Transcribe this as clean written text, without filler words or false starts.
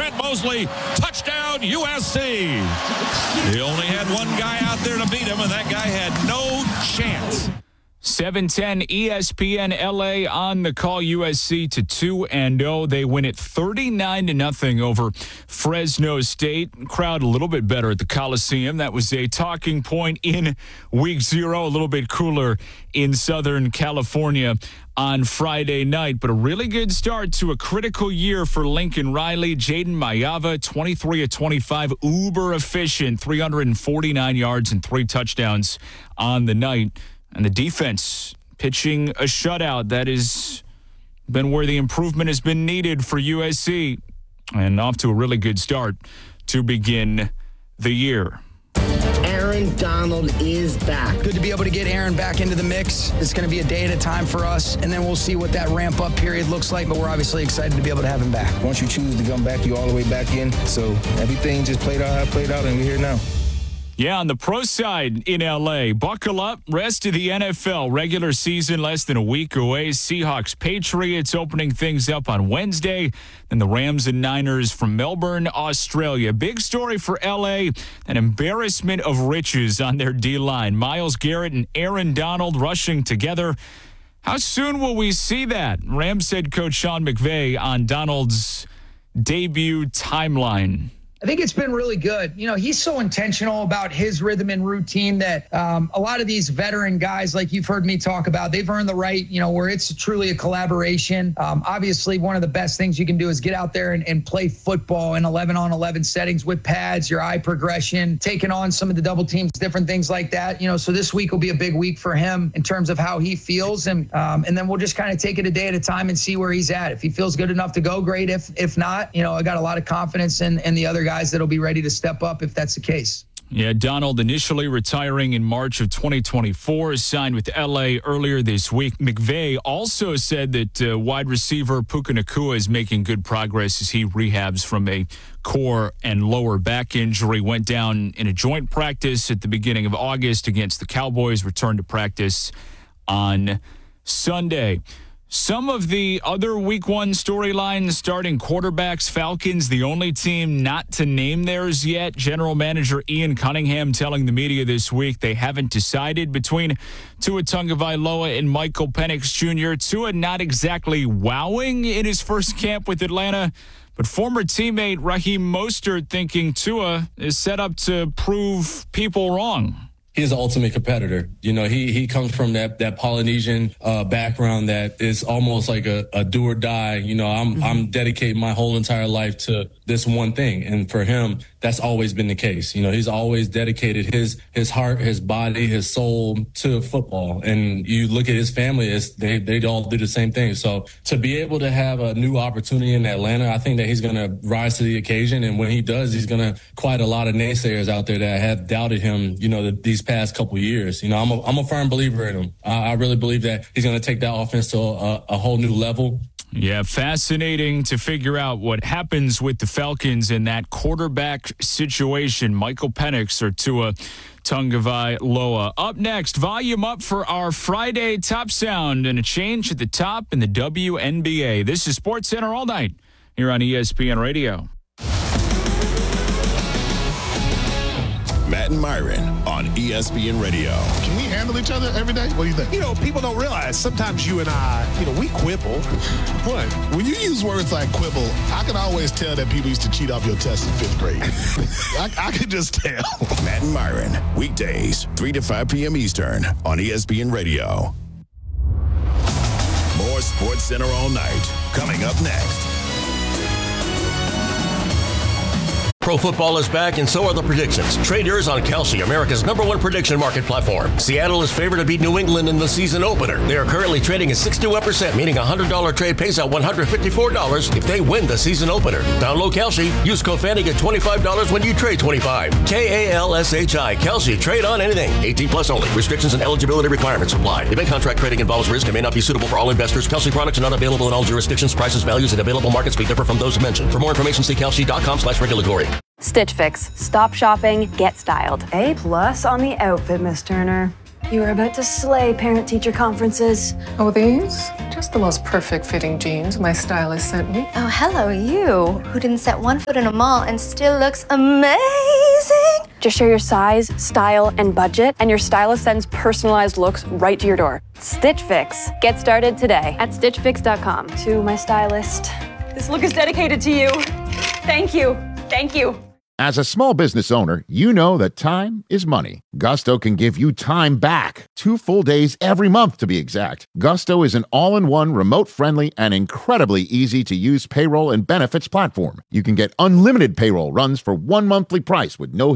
Trent Mosley, touchdown USC. He only had one guy out there to beat him, and that guy had no chance. 7:10 ESPN LA on the call. USC to 2-0. They win it 39-0 over Fresno State. Crowd a little bit better at the Coliseum. That was a talking point in week 0. A little bit cooler in Southern California on Friday night, but a really good start to a critical year for Lincoln Riley. Jaden Mayava, 23 of 25, uber efficient, 349 yards and 3 touchdowns on the night. And the defense pitching a shutout. That has been where the improvement has been needed for USC. And off to a really good start to begin the year. Aaron Donald is back. Good to be able to get Aaron back into the mix. It's going to be a day at a time for us, and then we'll see what that ramp-up period looks like, but we're obviously excited to be able to have him back. Once you choose to come back, you all the way back in. So everything just played out how it played out, and we're here now. Yeah, on the pro side in L.A., buckle up. Rest of the NFL regular season less than a week away. Seahawks, Patriots opening things up on Wednesday. Then the Rams and Niners from Melbourne, Australia. Big story for L.A., an embarrassment of riches on their D-line. Myles Garrett and Aaron Donald rushing together. How soon will we see that? Rams head coach Sean McVay on Donald's debut timeline. I think it's been really good. You know, he's so intentional about his rhythm and routine that a lot of these veteran guys, like you've heard me talk about, they've earned the right, you know, where it's truly a collaboration. Obviously, one of the best things you can do is get out there and play football in 11-on-11 settings with pads, your eye progression, taking on some of the double teams, different things like that. You know, so this week will be a big week for him in terms of how he feels. And then we'll just kind of take it a day at a time and see where he's at. If he feels good enough to go, great. If not, you know, I got a lot of confidence in the other guys that'll be ready to step up if that's the case. Yeah, Donald initially retiring in March of 2024, signed with L.A. earlier this week. McVay also said that wide receiver Puka Nacua is making good progress as he rehabs from a core and lower back injury. Went down in a joint practice at the beginning of August against the Cowboys, returned to practice on Sunday. Some of the other Week 1 storylines, starting quarterbacks, Falcons, the only team not to name theirs yet. General Manager Ian Cunningham telling the media this week they haven't decided between Tua Tagovailoa and Michael Penix Jr. Tua not exactly wowing in his first camp with Atlanta, but former teammate Raheem Mostert thinking Tua is set up to prove people wrong. He's the ultimate competitor. You know, he comes from that Polynesian background that is almost like a do or die. You know, I'm dedicating my whole entire life to this one thing. And for him, that's always been the case. You know, he's always dedicated his heart, his body, his soul to football. And you look at his family, they all do the same thing. So to be able to have a new opportunity in Atlanta, I think that he's going to rise to the occasion. And when he does, he's going to quiet a lot of naysayers out there that have doubted him, you know, these past couple years. You know, I'm a firm believer in him. I really believe that he's going to take that offense to a whole new level. Yeah, fascinating to figure out what happens with the Falcons in that quarterback situation. Michael Penix or Tua Tagovailoa. Up next, volume up for our Friday Top Sound and a change at the top in the WNBA. This is SportsCenter All Night here on ESPN Radio. Matt and Myron on ESPN Radio. Can we handle each other every day? What do you think? You know, people don't realize sometimes you and I, you know, we quibble. What? When you use words like quibble, I can always tell that people used to cheat off your test in 5th grade. I could just tell. Matt and Myron, weekdays, 3 to 5 p.m. Eastern on ESPN Radio. More SportsCenter All Night coming up next. Pro football is back, and so are the predictions. Trade yours on Kalshi, America's #1 prediction market platform. Seattle is favored to beat New England in the season opener. They are currently trading at 61%, meaning a $100 trade pays out $154 if they win the season opener. Download Kalshi. Use code FANNY, get $25 when you trade $25. KALSHI. Kalshi. Trade on anything. 18 plus only. Restrictions and eligibility requirements apply. Event contract trading involves risk and may not be suitable for all investors. Kalshi products are not available in all jurisdictions. Prices, values, and available markets may differ from those mentioned. For more information, see kalshi.com/regulatory. Stitch Fix. Stop shopping, get styled. A+ on the outfit, Miss Turner. You are about to slay parent-teacher conferences. Oh, these? Just the most perfect fitting jeans my stylist sent me. Oh, hello, you, who didn't set one foot in a mall and still looks amazing. Just share your size, style, and budget, and your stylist sends personalized looks right to your door. Stitch Fix. Get started today at stitchfix.com. To my stylist, this look is dedicated to you. Thank you. Thank you. As a small business owner, you know that time is money. Gusto can give you time back. 2 full days every month, to be exact. Gusto is an all-in-one, remote-friendly, and incredibly easy-to-use payroll and benefits platform. You can get unlimited payroll runs for one monthly price with no